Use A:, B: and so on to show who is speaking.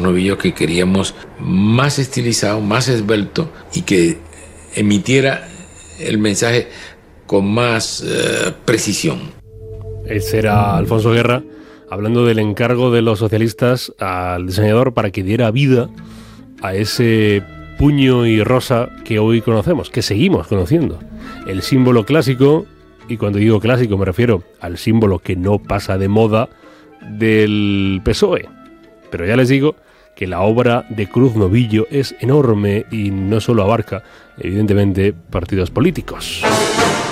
A: Novillo que queríamos más estilizado, más esbelto y que emitiera el mensaje con más precisión.
B: Ese era Alfonso Guerra, hablando del encargo de los socialistas al diseñador para que diera vida a ese puño y rosa que hoy conocemos, que seguimos conociendo. El símbolo clásico, y cuando digo clásico me refiero al símbolo que no pasa de moda del PSOE. Pero ya les digo que la obra de Cruz Novillo es enorme y no solo abarca, evidentemente, partidos políticos.